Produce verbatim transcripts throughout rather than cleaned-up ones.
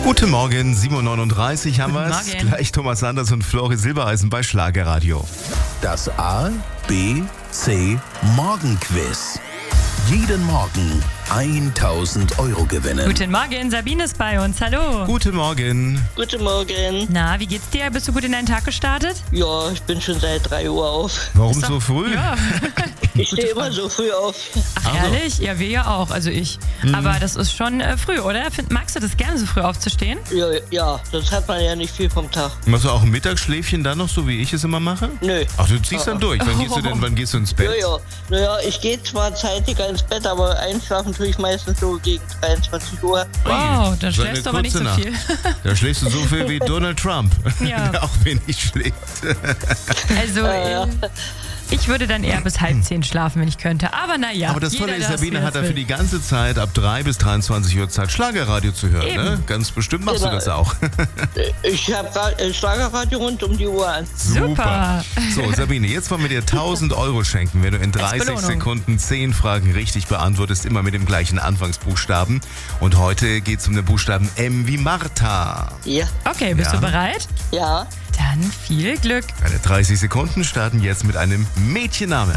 Guten Morgen, sieben Uhr neununddreißig haben wir es. Morgen. Gleich Thomas Sanders und Flori Silbereisen bei Schlagerradio. Das A, B, C Morgenquiz. Jeden Morgen tausend Euro gewinnen. Guten Morgen, Sabine ist bei uns. Hallo. Guten Morgen. Guten Morgen. Na, wie geht's dir? Bist du gut in deinen Tag gestartet? Ja, ich bin schon seit drei Uhr auf. Warum Ist so doch- früh? Ja. Ich stehe immer so früh auf. Ach, ehrlich? Ja, wir ja auch. Also ich. Aber das ist schon äh, früh, oder? Find, magst du das gerne, so früh aufzustehen? Ja, ja, sonst hat man ja nicht viel vom Tag. Machst du auch ein Mittagsschläfchen dann noch, so wie ich es immer mache? Nö. Ach, du ziehst dann durch. Wann gehst du denn, wann gehst du ins Bett? Ja, ja. Naja, ich gehe zwar zeitiger ins Bett, aber einschlafen tue ich meistens so gegen dreiundzwanzig Uhr. Wow, dann so eine schläfst du aber nicht so kurze viel. Da schläfst du so viel wie Donald Trump, Ja. der auch wenig schläft. Also Ja, äh, ich würde dann eher bis halb zehn schlafen, wenn ich könnte. Aber naja. Aber das Tolle jeder ist, Sabine wie hat er da für will. die ganze Zeit ab drei bis dreiundzwanzig Uhr Zeit, Schlagerradio zu hören. Eben. Ne? Ganz bestimmt machst du Genau. das auch. Ich habe Schlagerradio rund um die Uhr an. Super. So, Sabine, jetzt wollen wir dir tausend Euro schenken, wenn du in dreißig Belohnung. Sekunden zehn Fragen richtig beantwortest, immer mit dem gleichen Anfangsbuchstaben. Und heute geht es um den Buchstaben M wie Martha. Ja, Okay, bist Ja. du bereit? ja. Dann viel Glück. Deine dreißig Sekunden starten jetzt mit einem Mädchenname.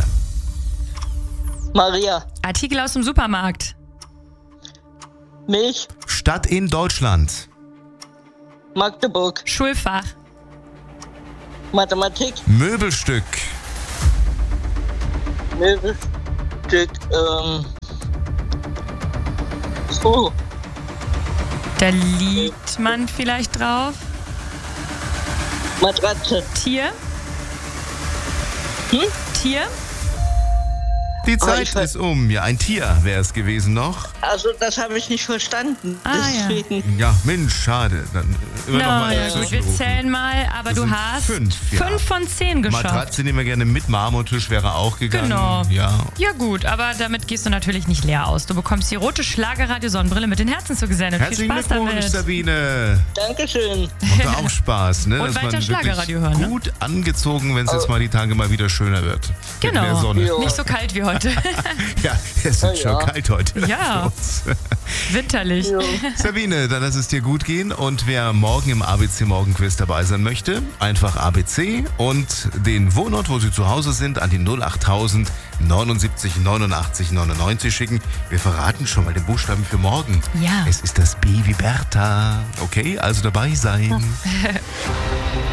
Maria, Artikel aus dem Supermarkt. Milch, Stadt in Deutschland. Magdeburg, Schulfach. Mathematik, Möbelstück. Möbelstück, ähm. So, Da liegt man vielleicht drauf. Matratze, Tier. Hm? Tier. Die Oh, Zeit ich ver- ist um. Ja, ein Tier wäre es gewesen noch. also das habe ich nicht verstanden. Ah, ja. Deswegen. Ja, Mensch, schade. Dann immer noch Na mal ja, gut, wir zurückrufen. zählen mal, aber Das du sind hast fünf, ja. fünf von zehn geschafft. Matratze nehmen wir gerne mit, Marmortisch wäre auch gegangen. Genau. Ja. Ja gut, aber damit gehst du natürlich nicht leer aus. Du bekommst die rote Schlagerradio-Sonnenbrille mit den Herzen zugesendet. Viel Herzlichen Spaß Glückwunsch, damit. Sabine. Dankeschön. Macht auch Spaß, ne? Und Dass weiter man wirklich Schlagerradio hören, ne? gut angezogen, wenn es jetzt mal die Tage mal wieder schöner wird. Mit Genau. mehr Sonne. Jo. Nicht so kalt wie heute. Ja, es wird Oh, schon ja. kalt heute. Ja. Für uns. Winterlich. Jo. Sabine, dann lass es dir gut gehen. Und wer morgen im A B C Morgenquiz dabei sein möchte, einfach A B C und den Wohnort, wo Sie zu Hause sind, an die null achttausend neunundsiebzig neunundachtzig neunundneunzig schicken. Wir verraten schon mal den Buchstaben für morgen. Ja. Es ist das B wie Bertha. Okay, also dabei sein.